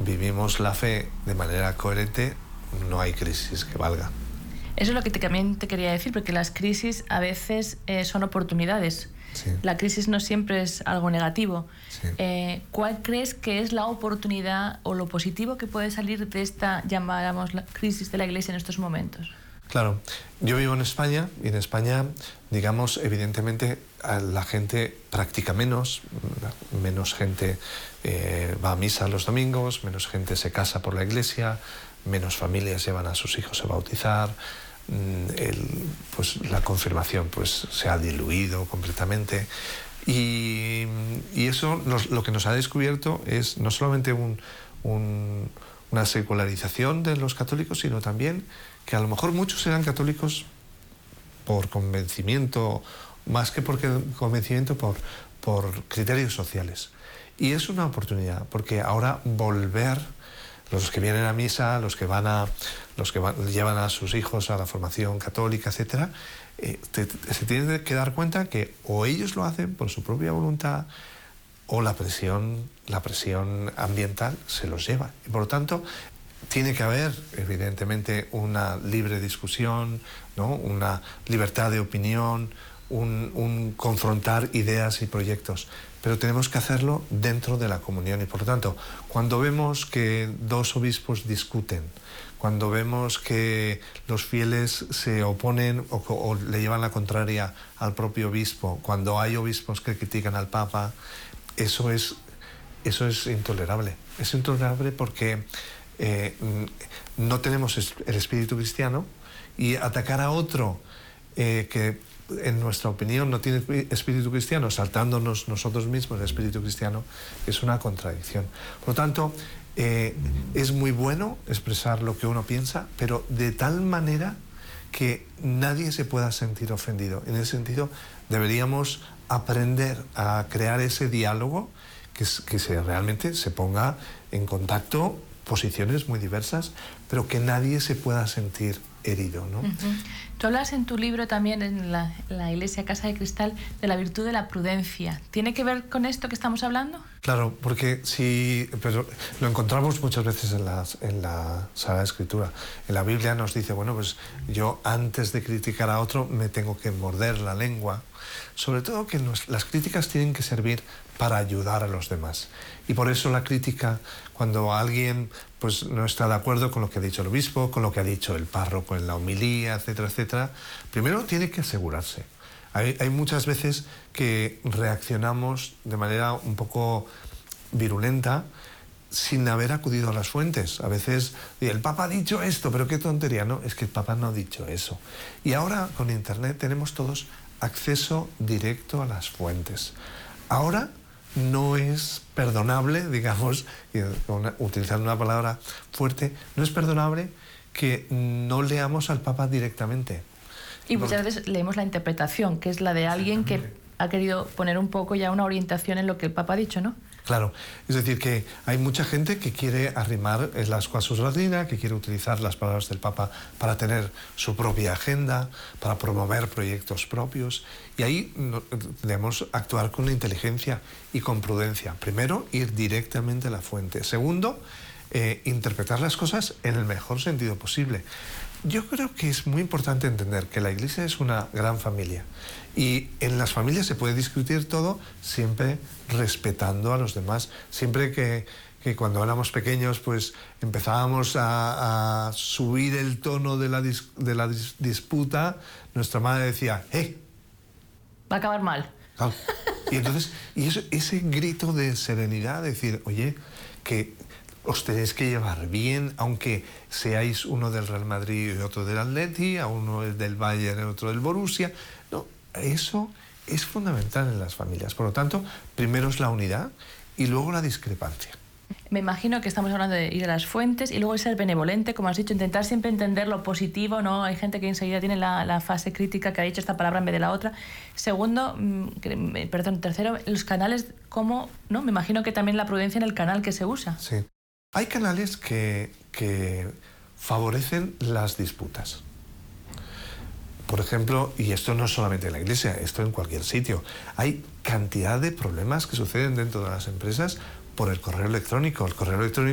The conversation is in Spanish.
vivimos la fe de manera coherente, no hay crisis que valga. Eso es lo que también te quería decir, porque las crisis a veces son oportunidades. Sí. La crisis no siempre es algo negativo. Sí. ¿Cuál crees que es la oportunidad o lo positivo que puede salir de esta, llamáramos, la crisis de la Iglesia en estos momentos? Claro, yo vivo en España y en España, digamos, evidentemente la gente practica menos gente va a misa los domingos, menos gente se casa por la iglesia, menos familias llevan a sus hijos a bautizar, pues la confirmación pues, se ha diluido completamente y eso lo que nos ha descubierto es no solamente una secularización de los católicos, sino también que a lo mejor muchos eran católicos por convencimiento, más que por convencimiento, por criterios sociales. Y es una oportunidad, porque ahora volver, los que vienen a misa, los que llevan a sus hijos a la formación católica, etc., se tienen que dar cuenta que o ellos lo hacen por su propia voluntad o la presión ambiental se los lleva. Y por lo tanto, tiene que haber, evidentemente, una libre discusión, ¿no? Una libertad de opinión, un confrontar ideas y proyectos, pero tenemos que hacerlo dentro de la comunión y por lo tanto, cuando vemos que dos obispos discuten, cuando vemos que los fieles se oponen o le llevan la contraria al propio obispo, cuando hay obispos que critican al Papa, eso es intolerable. Es intolerable porque no tenemos el espíritu cristiano y atacar a otro que en nuestra opinión no tiene espíritu cristiano, saltándonos nosotros mismos el espíritu cristiano, es una contradicción. Por lo tanto, es muy bueno expresar lo que uno piensa, pero de tal manera que nadie se pueda sentir ofendido. En ese sentido, deberíamos aprender a crear ese diálogo que realmente se ponga en contacto posiciones muy diversas, pero que nadie se pueda sentir herido, ¿no? Tú hablas en tu libro también, en la Iglesia Casa de Cristal, de la virtud de la prudencia. ¿Tiene que ver con esto que estamos hablando? Claro, porque pero lo encontramos muchas veces en la Sagrada Escritura. En la Biblia nos dice, bueno, pues yo antes de criticar a otro me tengo que morder la lengua. Sobre todo que las críticas tienen que servir para ayudar a los demás. Y por eso la crítica, cuando alguien pues, no está de acuerdo con lo que ha dicho el obispo, con lo que ha dicho el párroco en la homilía, etcétera, etcétera, primero tiene que asegurarse. Hay muchas veces que reaccionamos de manera un poco virulenta sin haber acudido a las fuentes. A veces, el Papa ha dicho esto, pero qué tontería, ¿no? Es que el Papa no ha dicho eso. Y ahora con Internet tenemos todos acceso directo a las fuentes. Ahora no es perdonable, digamos, utilizando una palabra fuerte, no es perdonable que no leamos al Papa directamente. Y muchas veces leemos la interpretación, que es la de alguien que ha querido poner un poco ya una orientación en lo que el Papa ha dicho, ¿no? Claro, es decir, que hay mucha gente que quiere arrimar el ascua a su sardina, que quiere utilizar las palabras del Papa para tener su propia agenda, para promover proyectos propios, y ahí debemos actuar con inteligencia y con prudencia. Primero, ir directamente a la fuente. Segundo, interpretar las cosas en el mejor sentido posible. Yo creo que es muy importante entender que la Iglesia es una gran familia y en las familias se puede discutir todo siempre respetando a los demás. Siempre que cuando éramos pequeños pues empezábamos a subir el tono de la disputa, nuestra madre decía va a acabar mal. Claro. Y entonces ese grito de serenidad, decir, oye, que os tenéis que llevar bien, aunque seáis uno del Real Madrid y otro del Atleti, a uno del Bayern y otro del Borussia. No, eso es fundamental en las familias. Por lo tanto, primero es la unidad y luego la discrepancia. Me imagino que estamos hablando de ir a las fuentes y luego ser benevolente, como has dicho, intentar siempre entender lo positivo, ¿no? Hay gente que enseguida tiene la fase crítica, que ha dicho esta palabra en vez de la otra. Segundo, tercero, los canales, ¿cómo? ¿No? Me imagino que también la prudencia en el canal que se usa. Sí. Hay canales que favorecen las disputas. Por ejemplo, y esto no es solamente en la Iglesia, esto en cualquier sitio, hay cantidad de problemas que suceden dentro de las empresas por el correo electrónico. El correo electrónico